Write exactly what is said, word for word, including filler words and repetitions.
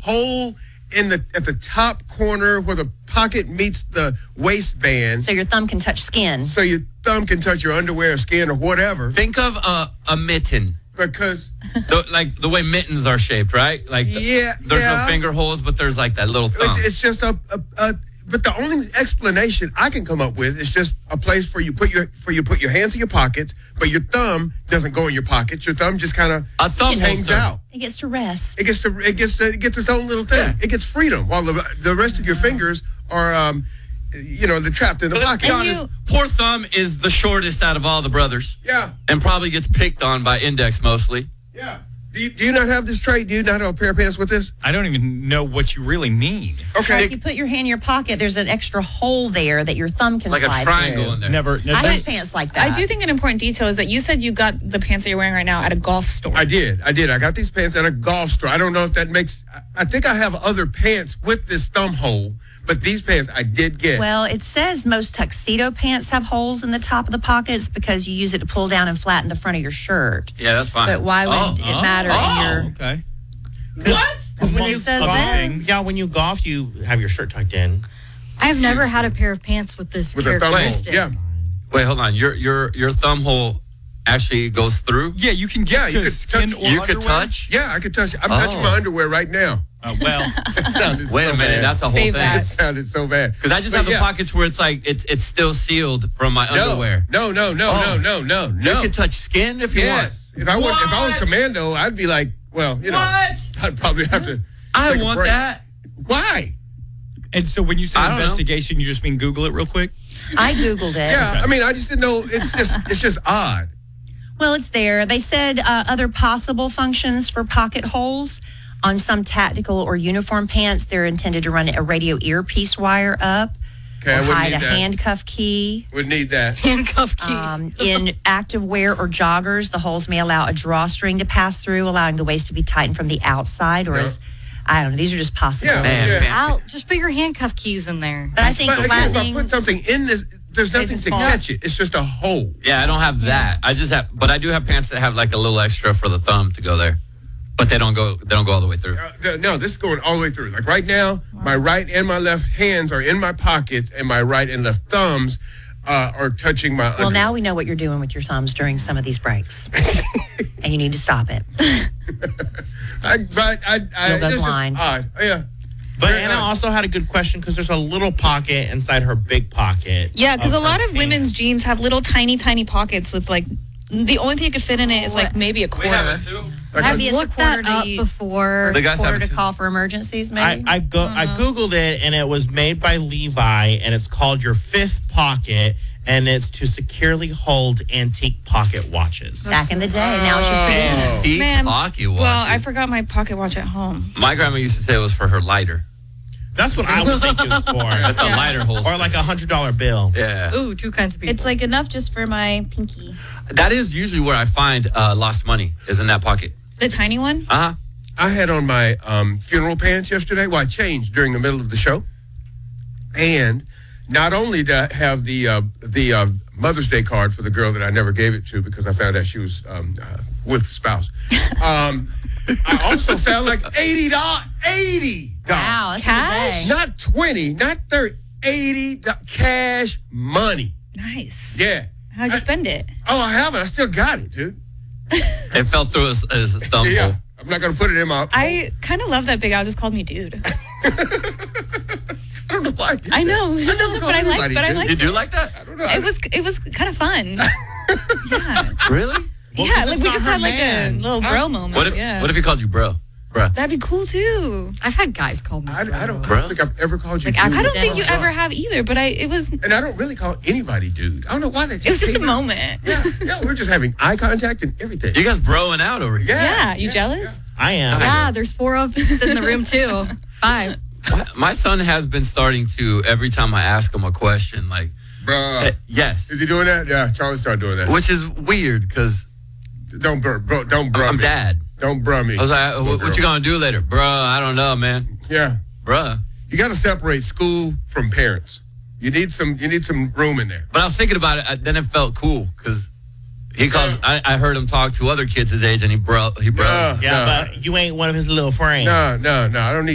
hole in the at the top corner where the pocket meets the waistband. So your thumb can touch skin. So your thumb can touch your underwear or skin or whatever. Think of a, a mitten. Because the, like the way mittens are shaped, right? Like the, yeah, there's yeah. no finger holes, but there's like that little thumb. It's just a, a, a. But the only explanation I can come up with is just a place for you put your for you put your hands in your pockets, but your thumb doesn't go in your pockets. Your thumb just kind of a thumb hangs holster. out. It gets to rest. It gets to it gets to, it gets its own little thing. Yeah. It gets freedom, while the the rest of your fingers are, um, you know, they're trapped in the but pocket. Let's be honest, poor thumb is the shortest out of all the brothers. Yeah, and probably gets picked on by index mostly. Yeah. Do you, do you not have this trait? Do you not have a pair of pants with this? I don't even know what you really mean. Okay. So if you put your hand in your pocket, there's an extra hole there that your thumb can like slide a triangle through. in there. Never. never I have pants like that. I do think an important detail is that you said you got the pants that you're wearing right now at a golf store. I did. I did. I got these pants at a golf store. I don't know if that makes... I think I have other pants with this thumb hole, but these pants I did get. Well, it says most tuxedo pants have holes in the top of the pockets because you use it to pull down and flatten the front of your shirt. Yeah, that's fine. But why would oh. it oh. matter oh. in your... Okay. What? Because when it says that... Yeah, when you golf, you have your shirt tucked in. I've never had a pair of pants with this with a thumb hole. characteristic. Yeah. Wait, hold on. Your your your thumb hole actually goes through? Yeah, you can get Yeah, to you could skin touch- or You could underwear. touch? Yeah, I could touch it. I'm Oh. touching my underwear right now. Uh, well, It sounded Wait so a minute, bad. that's a whole Save thing. that. It sounded so bad. Because I just But have the yeah. pockets where it's like it's it's still sealed from my No, underwear. no, no, no, Oh. no, no, no, You no. can touch skin if you Yes. If I, was, if I was What? commando, I'd be like, well, you know, What? I'd probably have to. I take a want break. that. Why? and so when you say I don't know. investigation, you just mean Google it real quick? I Googled it. Yeah, I mean, I just didn't know. It's just, it's just odd. Well, it's there. They said uh, other possible functions for pocket holes. On some tactical or uniform pants, they're intended to run a radio earpiece wire up Okay, I or wouldn't hide need a that. handcuff key. Would need that. Handcuff key. Um, in active wear or joggers, the holes may allow a drawstring to pass through, allowing the waist to be tightened from the outside. Or Yeah. as I don't know, these are just possibilities. Yeah, Man, yeah. Out. Just put your handcuff keys in there. But I think But again, if I flattening. put something in this, there's nothing It's to false. catch it. It's just a hole. Yeah, I don't have that. I just have, but I do have pants that have like a little extra for the thumb to go there, but they don't go. They don't go all the way through. Uh, th- no, this is going all the way through. Like right now, my right and my left hands are in my pockets, and my right and left thumbs uh, are touching my. Well, under- now we know what you're doing with your thumbs during some of these breaks, and you need to stop it. I, but I, I, You'll go it's just blind. odd. Yeah. But Very Anna odd. also had a good question because there's a little pocket inside her big pocket. Yeah, because a of lot her of women's pants. jeans have little tiny, tiny pockets with like the only thing you could fit in it is like maybe a quarter. too. Like Have I- you Look that quarter up to- before. The guys have Quarter it to too. call for emergencies, I maybe? I, go, I googled it and it was made by Levi and it's called your fifth pocket and it's to securely hold antique pocket watches. Back in the day. Now it's just pretty. Deep Man, pocket watch. Well, I forgot my pocket watch at home. My grandma used to say it was for her lighter. That's what I would think it was for. That's a lighter holster. Or like a hundred dollar bill. Yeah. Ooh, two kinds of people. It's like enough just for my pinky. That is usually where I find uh, lost money, is in that pocket. The tiny one? Uh huh. I had on my um, funeral pants yesterday. Well, I changed during the middle of the show, and not only did I have the uh, the uh, Mother's Day card for the girl that I never gave it to because I found out she was um, uh, with a spouse. Um, I also found like eighty dollars. eighty dollars. Wow, that's Cash? a good day. Not twenty, not thirty. eighty dollars cash money. Nice. Yeah. How'd you spend it? Oh, I haven't. I still got it, dude. It fell through his, his thumb Yeah. hole. I'm not going to put it in my... I kind of love that Big Al just called me dude. I don't know why I did I that. know, I never but called I like, anybody but I dude. like You do like that? I don't know. it was it was kind of fun. Yeah, Really? Well, yeah. 'cause Like it's we not just her had like man. a little bro moment. What if, yeah, what if he called you bro? Bruh. that'd be cool too. I've had guys call me. I, I don't, I Bro. don't think I've ever called you Like, dude. I don't think you Bro. ever have either. But I, it was it And I don't really call anybody dude. I don't know why that just was just a came out. moment. Yeah, yeah, we're just having eye contact and everything. You guys broing out over here. Yeah, you jealous? I am. Yeah, there's four of us in the room too. Five. My, my son has been starting to, every time I ask him a question, like, Bruh. eh, yes. Is he doing that? Yeah, Charlie started doing that. Which is weird because Don't bro, bro don't bruh I'm me. dad. Don't bruh me. I was like, Little what, what girl. you going to do later? Bruh, I don't know, man. Yeah. Bruh. You got to separate school from parents. You need some you need some room in there. But I was thinking about it, I, then it felt cool because he calls, I, I heard him talk to other kids his age and he bro, he bro. Nah, Yeah, nah. but you ain't one of his little friends. No, no, no. I don't need